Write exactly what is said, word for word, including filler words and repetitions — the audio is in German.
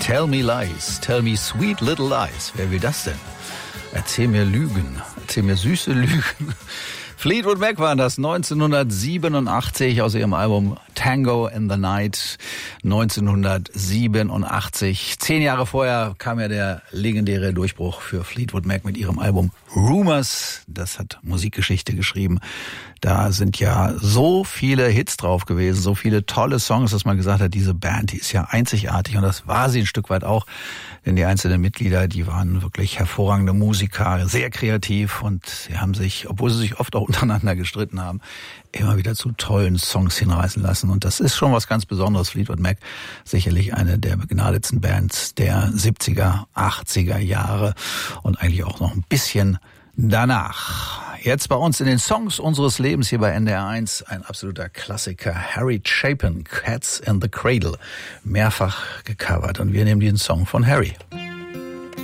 Tell Me Lies, Tell Me Sweet Little Lies. Wer will das denn? Erzähl mir Lügen, erzähl mir süße Lügen. Fleetwood Mac waren das neunzehnhundertsiebenundachtzig aus ihrem Album Tango in the Night. neunzehnhundertsiebenundachtzig. Zehn Jahre vorher kam ja der legendäre Durchbruch für Fleetwood Mac mit ihrem Album Rumours. Das hat Musikgeschichte geschrieben. Da sind ja so viele Hits drauf gewesen, so viele tolle Songs, dass man gesagt hat, diese Band, die ist ja einzigartig. Und das war sie ein Stück weit auch. Denn die einzelnen Mitglieder, die waren wirklich hervorragende Musiker, sehr kreativ und sie haben sich, obwohl sie sich oft auch untereinander gestritten haben, immer wieder zu tollen Songs hinreißen lassen. Und das ist schon was ganz Besonderes. Fleetwood Mac, sicherlich eine der begnadetsten Bands der siebziger, achtziger Jahre und eigentlich auch noch ein bisschen danach. Jetzt bei uns in den Songs unseres Lebens hier bei N D R eins ein absoluter Klassiker. Harry Chapin, Cats in the Cradle, mehrfach gecovert. Und wir nehmen den Song von Harry.